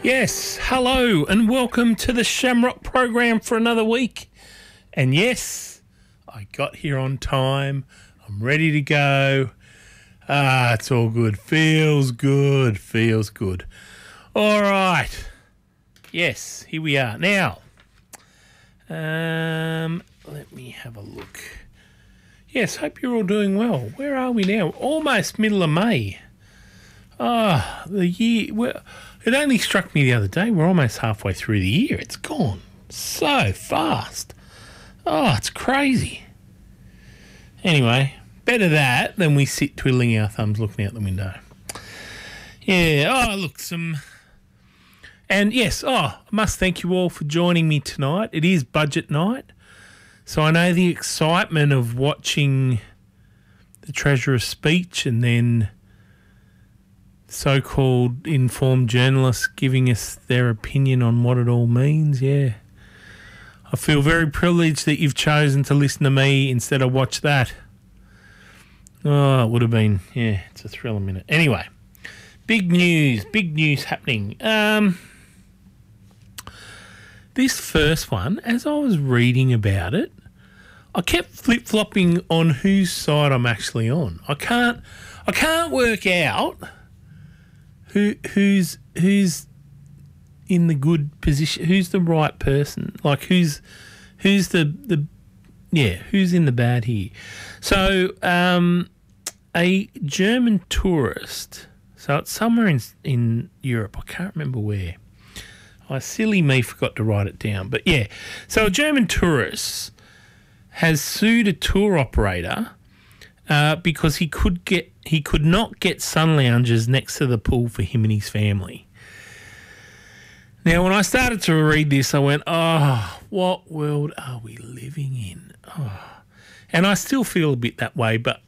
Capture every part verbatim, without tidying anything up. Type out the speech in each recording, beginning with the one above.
Yes, hello and welcome to the Shamrock program for another week. And yes, I got here on time. I'm ready to go. Ah, it's all good. Feels good. Feels good. All right. Yes, here we are. Now, um, let me have a look. Yes, hope you're all doing well. Where are we now? Almost middle of May. Ah, oh, the year... Well, it only struck me the other day. We're almost halfway through the year. It's gone so fast. Oh, it's crazy. Anyway, better that than we sit twiddling our thumbs looking out the window. Yeah, oh, look, some... And yes, oh, I must thank you all for joining me tonight. It is budget night. So I know the excitement of watching the Treasurer's speech and then so-called informed journalists giving us their opinion on what it all means. Yeah. I feel very privileged that you've chosen to listen to me instead of watch that. Oh, it would have been, yeah, it's a thrill a minute. Anyway, big news, big news happening. Um, this first one, as I was reading about it, I kept flip-flopping on whose side I'm actually on. I can't, I can't work out Who who's who's in the good position? Who's the right person? Like who's who's the the yeah? Who's in the bad here? So um, a German tourist. So it's somewhere in in Europe. I can't remember where. I silly me forgot to write it down. But yeah, so a German tourist has sued a tour operator uh, because he could get. He could not get sun lounges next to the pool for him and his family. Now, when I started to read this, I went, oh, what world are we living in? Oh. And I still feel a bit that way, but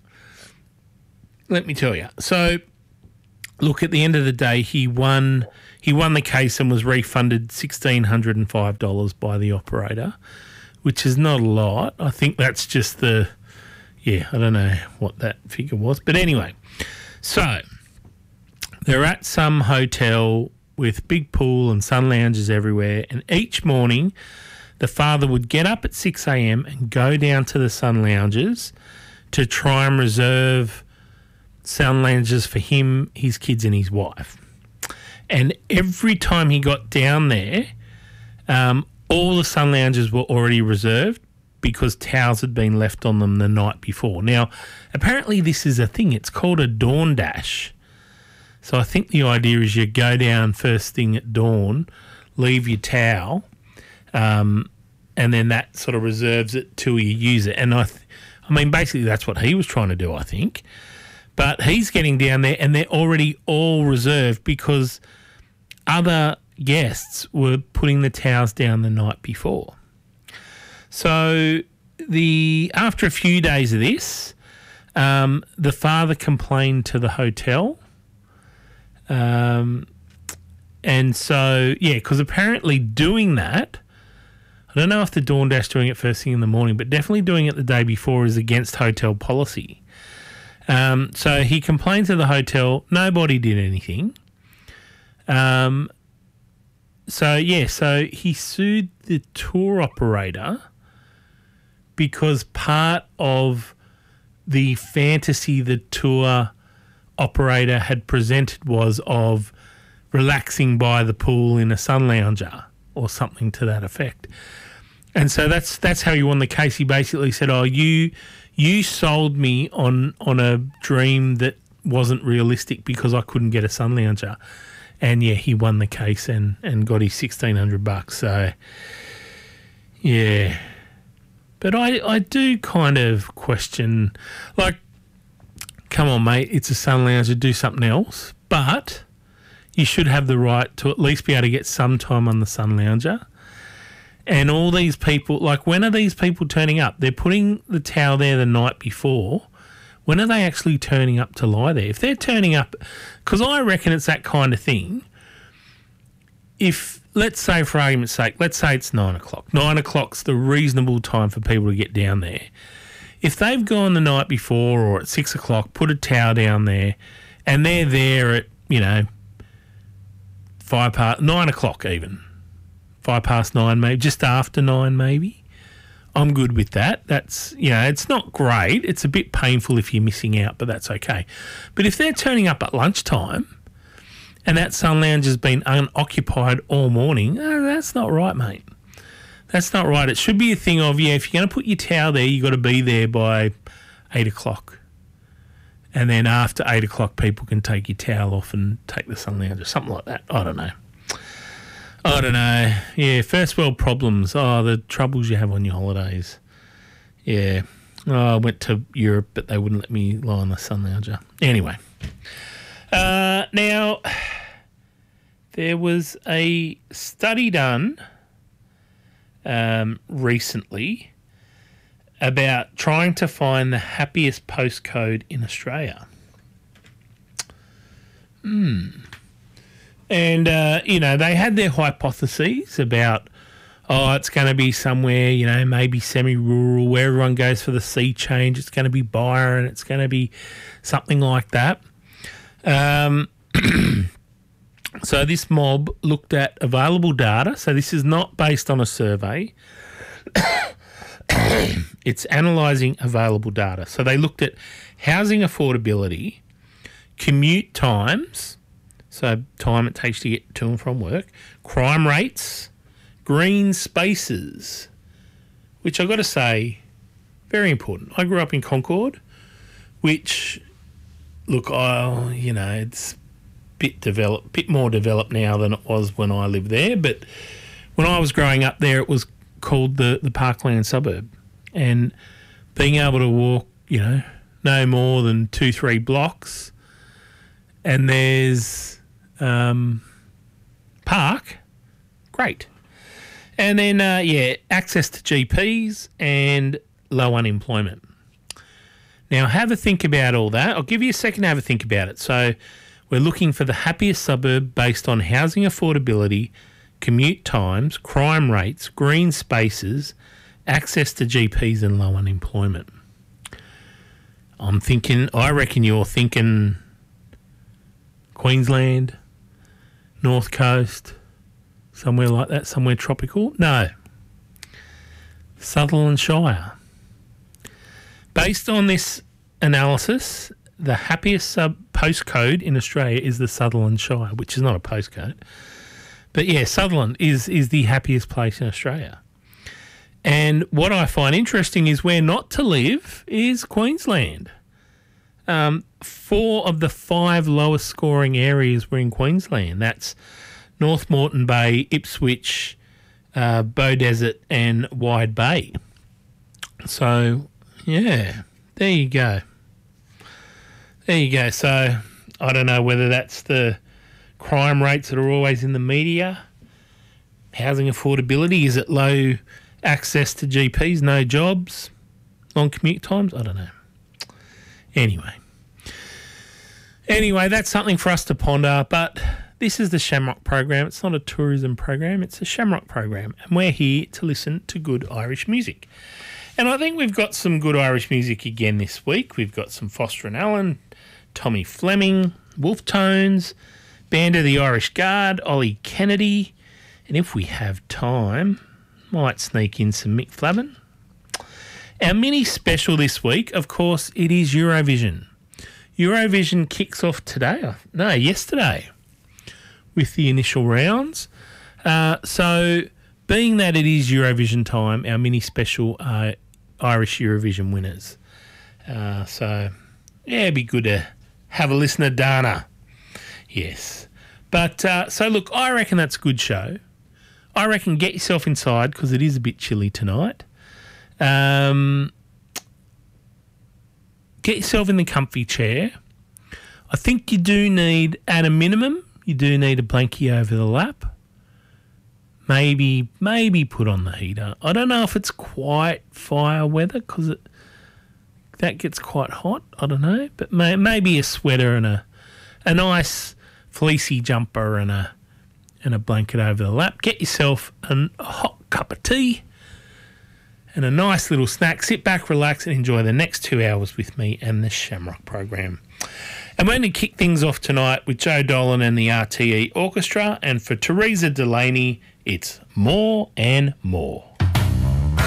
let me tell you. So, look, at the end of the day, he won he won the case and was refunded one thousand six hundred five dollars by the operator, which is not a lot. I think that's just the... Yeah, I don't know what that figure was. But anyway, so they're at some hotel with big pool and sun lounges everywhere. And each morning, the father would get up at six a.m. and go down to the sun lounges to try and reserve sun lounges for him, his kids and his wife. And every time he got down there, um, all the sun lounges were already reserved, because towels had been left on them the night before. Now, apparently this is a thing. It's called a dawn dash. So I think the idea is you go down first thing at dawn, leave your towel, um, and then that sort of reserves it till you use it. And I, th- I mean, basically that's what he was trying to do, I think. But he's getting down there and they're already all reserved because other guests were putting the towels down the night before. So the after a few days of this, um, the father complained to the hotel. Um, and so, yeah, because apparently doing that, I don't know if the Dawn Dash doing it first thing in the morning, but definitely doing it the day before is against hotel policy. Um, so he complained to the hotel. Nobody did anything. Um, so, yeah, so he sued the tour operator because part of the fantasy the tour operator had presented was of relaxing by the pool in a sun lounger or something to that effect. And so that's that's how he won the case. He basically said, oh, you you sold me on on a dream that wasn't realistic because I couldn't get a sun lounger. And, yeah, he won the case and, and got his sixteen hundred bucks. So, yeah. But I, I do kind of question, like, come on, mate, it's a sun lounger, do something else. But you should have the right to at least be able to get some time on the sun lounger. And all these people, like, when are these people turning up? They're putting the towel there the night before. When are they actually turning up to lie there? If they're turning up, because I reckon it's that kind of thing. If, let's say for argument's sake, let's say it's nine o'clock. Nine o'clock's the reasonable time for people to get down there. If they've gone the night before or at six o'clock, put a towel down there, and they're there at, you know, five past, nine o'clock even. Five past nine, maybe, just after nine, maybe. I'm good with that. That's, you know, it's not great. It's a bit painful if you're missing out, but that's okay. But if they're turning up at lunchtime and that sun lounge has been unoccupied all morning, oh, that's not right, mate. That's not right. It should be a thing of, yeah, if you're going to put your towel there, you've got to be there by eight o'clock. And then after eight o'clock, people can take your towel off and take the sun lounge or something like that. I don't know. I don't know. Yeah, first world problems. Oh, the troubles you have on your holidays. Yeah. Oh, I went to Europe, but they wouldn't let me lie on the sun lounger. Anyway. Uh, now, there was a study done um, recently about trying to find the happiest postcode in Australia. Hmm. And, uh, you know, they had their hypotheses about, oh, it's going to be somewhere, you know, maybe semi-rural where everyone goes for the sea change. It's going to be Byron. It's going to be something like that. Um, so this mob looked at available data. So this is not based on a survey. It's analysing available data. So they looked at housing affordability, commute times, so time it takes to get to and from work, crime rates, green spaces, which I've got to say, very important. I grew up in Concord, which, look, I, you know, it's a bit developed, bit more developed now than it was when I lived there. But when I was growing up there, it was called the, the Parkland suburb. And being able to walk, you know, no more than two, three blocks, and there's Um, park, great. And then, uh, yeah, access to G Ps and low unemployment. Now, have a think about all that. I'll give you a second to have a think about it. So we're looking for the happiest suburb based on housing affordability, commute times, crime rates, green spaces, access to G Ps and low unemployment. I'm thinking, I reckon you're thinking Queensland, North Coast, somewhere like that, somewhere tropical. No. Sutherland Shire. Based on this analysis, the happiest sub postcode in Australia is the Sutherland Shire, which is not a postcode. But yeah, Sutherland is, is the happiest place in Australia. And what I find interesting is where not to live is Queensland. Um, four of the five lowest scoring areas were in Queensland. That's North Moreton Bay, Ipswich, uh, Beaudesert and Wide Bay. So, yeah, there you go. There you go. So, I don't know whether that's the crime rates that are always in the media, housing affordability, is it low access to G Ps, no jobs, long commute times? I don't know. Anyway. Anyway, that's something for us to ponder, but this is the Shamrock program. It's not a tourism program, it's a Shamrock program, and we're here to listen to good Irish music. And I think we've got some good Irish music again this week. We've got some Foster and Allen, Tommy Fleming, Wolf Tones, Band of the Irish Guard, Ollie Kennedy, and if we have time, might sneak in some Mick Flavin. Our mini special this week, of course, it is Eurovision. Eurovision kicks off today, no, yesterday, with the initial rounds. Uh, so, being that it is Eurovision time, our mini special are Irish Eurovision winners. Uh, so, yeah, it'd be good to have a listen to Dana. Yes. But, uh, so look, I reckon that's a good show. I reckon get yourself inside because it is a bit chilly tonight. Um... Get yourself in the comfy chair. I think you do need, at a minimum, you do need a blankie over the lap. Maybe, maybe put on the heater. I don't know if it's quite fire weather because it that gets quite hot. I don't know, but may, maybe a sweater and a a nice fleecy jumper and a and a blanket over the lap. Get yourself an, a hot cup of tea and a nice little snack. Sit back, relax, and enjoy the next two hours with me and the Shamrock program. And we're going to kick things off tonight with Joe Dolan and the R T E Orchestra. And for Teresa Delaney, it's More and More.